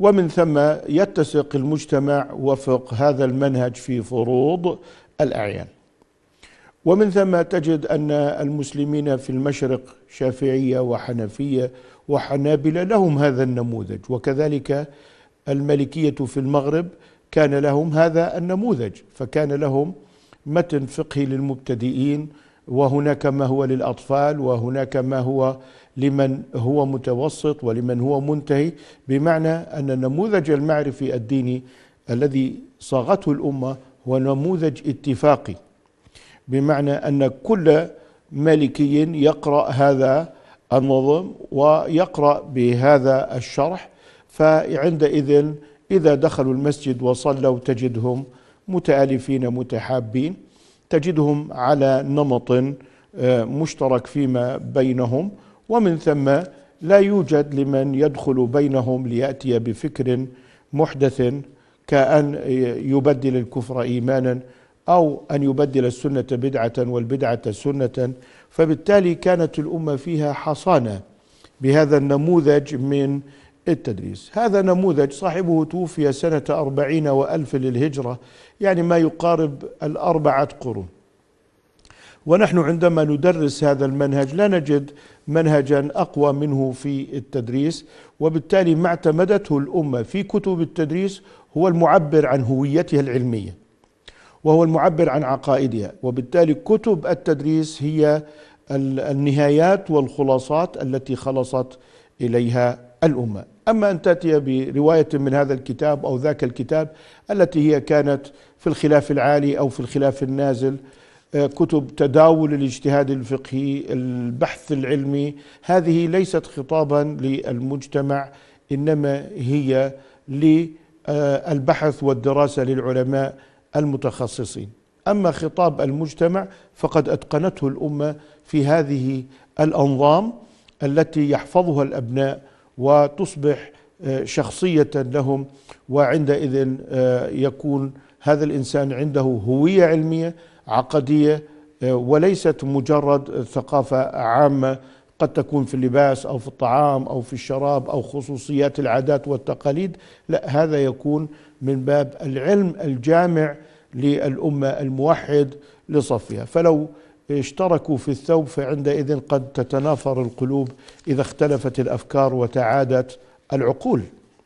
ومن ثم يتسق المجتمع وفق هذا المنهج في فروض الأعيان. ومن ثم تجد أن المسلمين في المشرق شافعية وحنفية وحنابلة لهم هذا النموذج، وكذلك المالكية في المغرب كان لهم هذا النموذج، فكان لهم متن فقهي للمبتدئين، وهناك ما هو للأطفال، وهناك ما هو لمن هو متوسط ولمن هو منتهي، بمعنى أن النموذج المعرفي الديني الذي صاغته الأمة هو نموذج اتفاقي، بمعنى أن كل مالكي يقرأ هذا النظم ويقرأ بهذا الشرح، فعندئذ إذا دخلوا المسجد وصلوا تجدهم متآلفين متحابين، تجدهم على نمط مشترك فيما بينهم، ومن ثم لا يوجد لمن يدخل بينهم ليأتي بفكر محدث كأن يبدل الكفر إيمانا أو أن يبدل السنة بدعة والبدعة سنة. فبالتالي كانت الأمة فيها حصانة بهذا النموذج من التدريس. هذا نموذج صاحبه توفي سنة 40 وألف للهجرة، يعني ما يقارب 4 قرون، ونحن عندما ندرس هذا المنهج لا نجد منهجا أقوى منه في التدريس، وبالتالي ما اعتمدته الأمة في كتب التدريس هو المعبر عن هويتها العلمية، وهو المعبر عن عقائدها، وبالتالي كتب التدريس هي النهايات والخلاصات التي خلصت إليها الأمة. أما أن تأتي برواية من هذا الكتاب أو ذاك الكتاب التي هي كانت في الخلاف العالي أو في الخلاف النازل، كتب تداول الاجتهاد الفقهي، البحث العلمي، هذه ليست خطابا للمجتمع، إنما هي للبحث والدراسة للعلماء المتخصصين. أما خطاب المجتمع فقد أتقنته الأمة في هذه الأنظام التي يحفظها الأبناء وتصبح شخصية لهم، وعندئذ يكون هذا الإنسان عنده هوية علمية عقدية، وليست مجرد ثقافة عامة قد تكون في اللباس أو في الطعام أو في الشراب أو خصوصيات العادات والتقاليد، لا، هذا يكون من باب العلم الجامع للأمة الموحد لصفها. فلو اشتركوا في الثوب فعندئذ قد تتنافر القلوب إذا اختلفت الأفكار وتعادت العقول.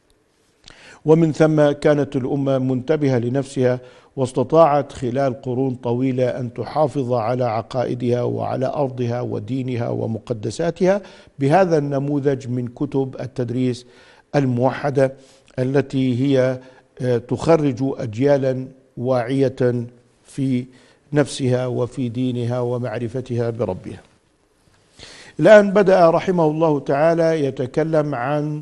ومن ثم كانت الأمة منتبهة لنفسها، واستطاعت خلال قرون طويلة أن تحافظ على عقائدها وعلى أرضها ودينها ومقدساتها بهذا النموذج من كتب التدريس الموحدة التي هي تخرج أجيالا واعية في نفسها وفي دينها ومعرفتها بربها. الآن بدأ رحمه الله تعالى يتكلم عن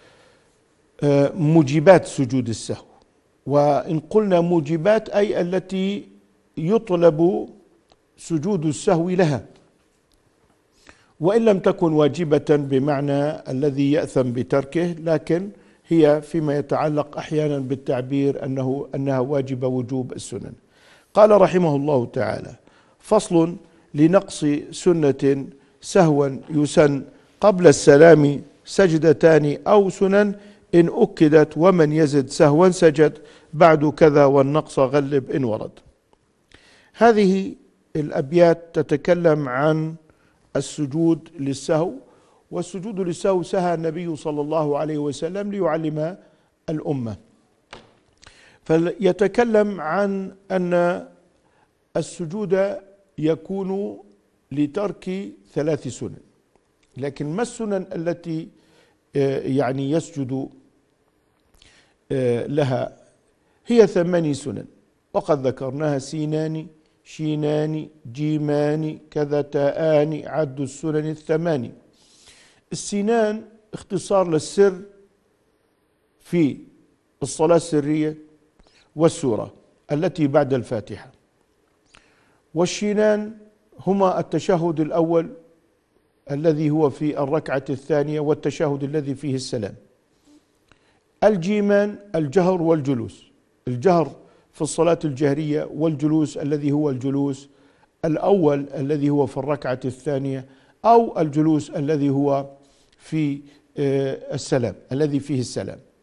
موجبات سجود السهو، وإن قلنا موجبات أي التي يطلب سجود السهو لها، وإن لم تكن واجبة بمعنى الذي يأثم بتركه، لكن هي فيما يتعلق أحيانا بالتعبير أنها واجبة وجوب السنن. قال رحمه الله تعالى: فصل: لنقص سنة سهوا يسن قبل السلام سجدتان أو سنن إن أكدت، ومن يزد سهوا سجد بعد كذا والنقص غلب إن ورد. هذه الأبيات تتكلم عن السجود للسهو، والسجود للسهو سهى النبي صلى الله عليه وسلم ليعلم الأمة، فيتكلم عن أن السجود يكون لترك 3 سنن. لكن ما السنن التي يعني يسجد لها؟ هي 8 سنن، وقد ذكرناها: سينان، شينان، جيمان، كذا، تاءان، عد السنن 8. السينان اختصار للسر في الصلاة السرية والسورة التي بعد الفاتحة، والشينان هما التشهد الأول الذي هو في الركعة الثانية والتشهد الذي فيه السلام. الجيمان الجهر والجلوس، الجهر في الصلاة الجهرية، والجلوس الذي هو الجلوس الأول الذي هو في الركعة الثانية، أو الجلوس الذي هو في السلام الذي فيه السلام.